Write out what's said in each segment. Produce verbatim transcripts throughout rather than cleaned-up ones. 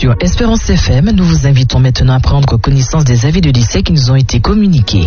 sur Espérance F M. Nous vous invitons maintenant à prendre connaissance des avis de décès qui nous ont été communiqués.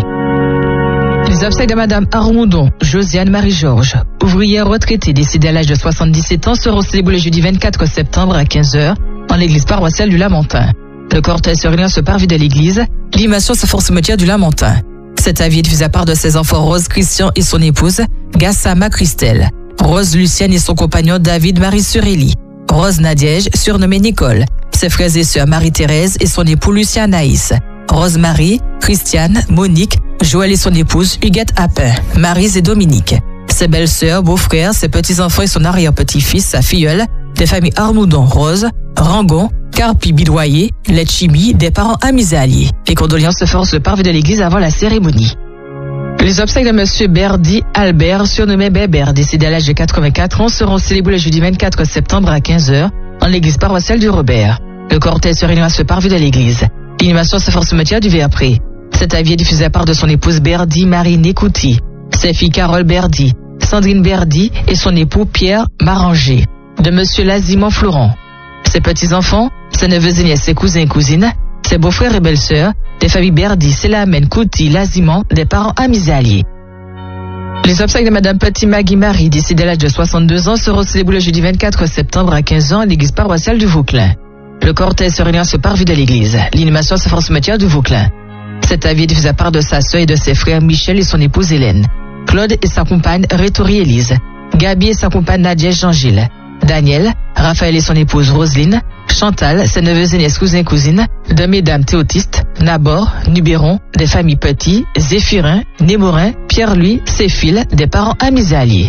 Les obsèques de Madame Armoudon, Josiane Marie-Georges, ouvrière retraitée décédée à l'âge de soixante-dix-sept ans, seront célébrées le jeudi vingt-quatre septembre à quinze heures en l'église paroissiale du Lamentin. Le cortège serein se parvient de l'église. L'animation se force cimetière du Lamentin. Cet avis est diffusé à part de ses enfants Rose Christian et son épouse, Gassama Christelle. Rose Lucienne et son compagnon David Marie Surelli. Rose Nadiège, surnommée Nicole. Ses frères et sœurs Marie-Thérèse et son époux Lucien Naïs. Rose Marie, Christiane, Monique, Joël et son épouse Huguette Appin, Maryse et Dominique. Ses belles-sœurs, beaux-frères, ses petits-enfants et son arrière-petit-fils, sa filleule, des familles Armoudon, Rose, Rangon, Carpi, Bidoyer, Letchimi, des parents amis et alliés. Les condoléances se forcent le parvis de l'église avant la cérémonie. Les obsèques de Monsieur Berdy Albert, surnommé Bébert, décédé à l'âge de quatre-vingt-quatre ans, seront célébrées le jeudi vingt-quatre septembre à quinze heures en l'église paroissiale du Robert. Le cortège se réunira à ce parvis de l'église. L'inhumation se force cimetière du Verpré. Cet avis est diffusé à part de son épouse Berdy Marie Nécouti, ses filles Carole Berdy, Sandrine Berdy et son époux Pierre Maranger, de Monsieur Lazimon Florent. Ses petits-enfants, ses neveux et nièces, ses cousins et cousines, ses beaux-frères et belles-sœurs, des familles Berdy, Selamène, Couty, Lazimon, des parents amis et alliés. Les obsèques de Madame Petit Maggie Marie, décédée à l'âge de soixante-deux ans, seront célébrées le jeudi vingt-quatre septembre à quinze heures à l'église paroissiale du Vauclin. Le cortège se réunira à ce parvis de l'église. L'inhumation se force cimetière du Vauclin. Cet avis est diffusé à part de sa sœur et de ses frères Michel et son épouse Hélène, Claude et sa compagne Rétori Élise, Gabi et sa compagne Nadia Jean-Gilles, Daniel, Raphaël et son épouse Roselyne, Chantal, ses neveux et nièces, cousins et cousines, de mesdames Théotiste, Nabor, Nubéron, des familles Petit, Zéphirin, Némorin, Pierre-Louis, Séphile, des parents amis et alliés.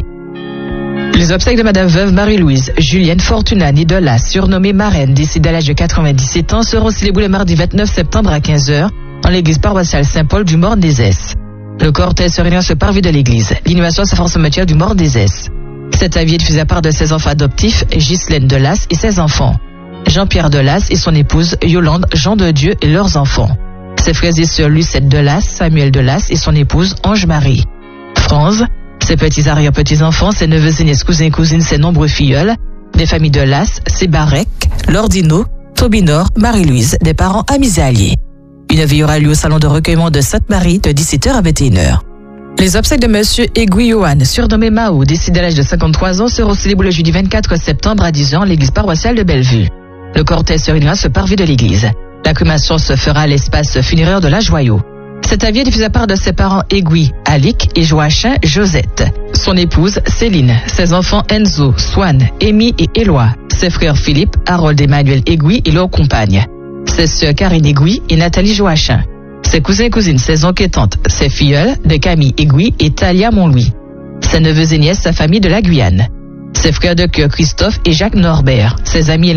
Les obsèques de Madame Veuve Marie-Louise, Julienne Fortuna, née de Las, surnommée Marraine, décédée à l'âge de quatre-vingt-dix-sept ans, seront célébrées le mardi vingt-neuf septembre à quinze heures en l'église paroissiale Saint-Paul du Morne-des-Esses. Le cortège se réunit à ce parvis de l'église. L'inhumation se force cimetière du Morne-des-Esses. Cet avis est diffusé à part de ses enfants adoptifs, Ghislaine de Las et ses enfants, Jean-Pierre de Las et son épouse Yolande Jean de Dieu et leurs enfants, ses frères et sœurs Lucette de Las, Samuel de Las et son épouse Ange-Marie, Franz, ses petits arrière-petits-enfants, ses neveux et nièces, cousins et cousines, ses nombreux filleuls, des familles de Las, ses Barek, Lordino, Tobinor, Marie-Louise, des parents amis et alliés. Une veille aura lieu au salon de recueillement de Sainte-Marie de dix-sept heures à vingt et une heures. Les obsèques de Monsieur Aiguille Johan, surnommé Mao, décédé à l'âge de cinquante-trois ans, seront célébrées le jeudi vingt-quatre septembre à dix heures en l'église paroissiale de Bellevue. Le cortège se réunira à ce parvis de l'église. La crémation se fera à l'espace funéraire de la Joyau. Cet avis est diffusé à part de ses parents Aiguille, Alic et Joachim Josette, son épouse Céline, ses enfants Enzo, Swan, Amy et Éloi, ses frères Philippe, Harold Emmanuel Aiguille et leurs compagnes, ses sœurs Karine Aiguille et Nathalie Joachim, ses cousins et cousines, ses oncles et tantes, ses filleuls de Camille Aiguille et Talia Montlouis, ses neveux et nièces, sa famille de la Guyane, ses frères de cœur Christophe et Jacques Norbert, ses amis